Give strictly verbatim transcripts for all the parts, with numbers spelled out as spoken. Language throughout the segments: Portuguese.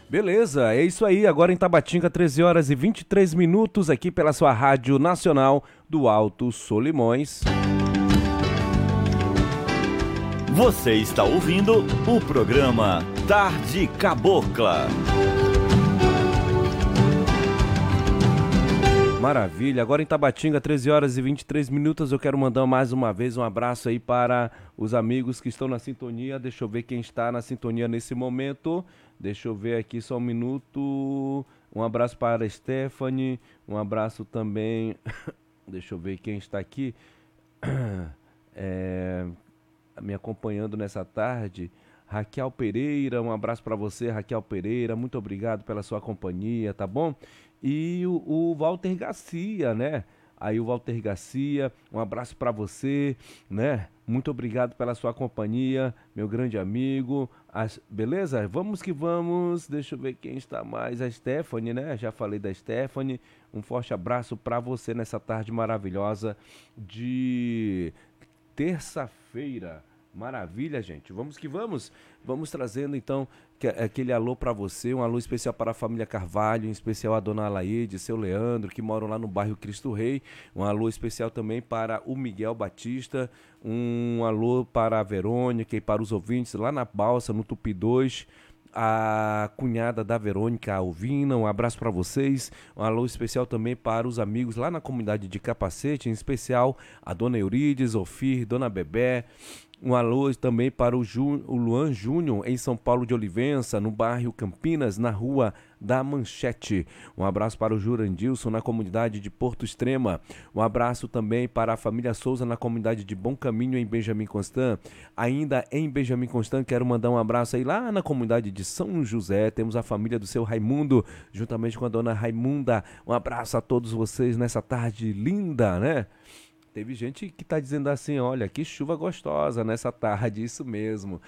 Beleza, é isso aí. Agora em Tabatinga, treze horas e vinte e três minutos, aqui pela sua Rádio Nacional do Alto Solimões. Você está ouvindo o programa Tarde Cabocla. Maravilha, agora em Tabatinga, treze horas e vinte e três minutos, eu quero mandar mais uma vez um abraço aí para os amigos que estão na sintonia. Deixa eu ver quem está na sintonia nesse momento. Deixa eu ver aqui só um minuto. Um abraço para a Stephanie, um abraço também. Deixa eu ver quem está aqui. É, me acompanhando nessa tarde. Raquel Pereira, um abraço para você, Raquel Pereira. Muito obrigado pela sua companhia, tá bom? E o, o Walter Garcia, né? Aí o Walter Garcia, um abraço para você, né? Muito obrigado pela sua companhia, meu grande amigo. As, beleza? Vamos que vamos. Deixa eu ver quem está mais. A Stephanie, né? Já falei da Stephanie. Um forte abraço para você nessa tarde maravilhosa de terça-feira. Maravilha, gente. Vamos que vamos. Vamos trazendo, então, que, aquele alô para você, um alô especial para a família Carvalho, em especial a dona Alaide, seu Leandro, que moram lá no bairro Cristo Rei. Um alô especial também para o Miguel Batista. Um alô para a Verônica e para os ouvintes lá na Balsa, no Tupi dois. A cunhada da Verônica, a Alvina, um abraço para vocês. Um alô especial também para os amigos lá na comunidade de Capacete, em especial a dona Eurides, Ofir, dona Bebé. Um alô também para o, Ju, o Luan Júnior, em São Paulo de Olivença, no bairro Campinas, na rua da Manchete. Um abraço para o Jurandilson, na comunidade de Porto Extrema. Um abraço também para a família Souza, na comunidade de Bom Caminho, em Benjamin Constant. Ainda em Benjamin Constant, quero mandar um abraço aí lá na comunidade de São José. Temos a família do seu Raimundo, juntamente com a dona Raimunda. Um abraço a todos vocês nessa tarde linda, né? Teve gente que tá dizendo assim, olha, que chuva gostosa nessa tarde, isso mesmo.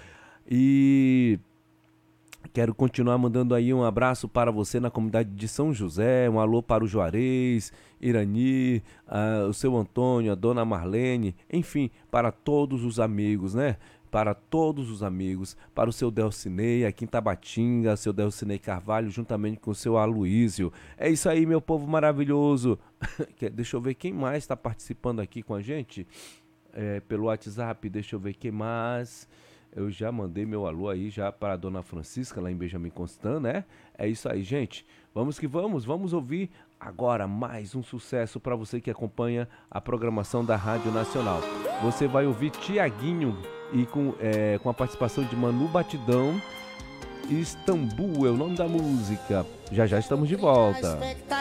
E quero continuar mandando aí um abraço para você na comunidade de São José, um alô para o Juarez, Irani, uh, o seu Antônio, a dona Marlene, enfim, para todos os amigos, né? Para todos os amigos, para o seu Delcinei, aqui em Tabatinga, seu Delcinei Carvalho, juntamente com o seu Aloísio. É isso aí, meu povo maravilhoso. Deixa eu ver quem mais está participando aqui com a gente, é, pelo WhatsApp. Deixa eu ver quem mais. Eu já mandei meu alô aí já para a dona Francisca, lá em Benjamin Constant, né? É isso aí, gente. Vamos que vamos, vamos ouvir agora mais um sucesso para você que acompanha a programação da Rádio Nacional. Você vai ouvir Tiaguinho e com, é, com a participação de Manu Batidão. Istambul é o nome da música. Já já estamos de volta.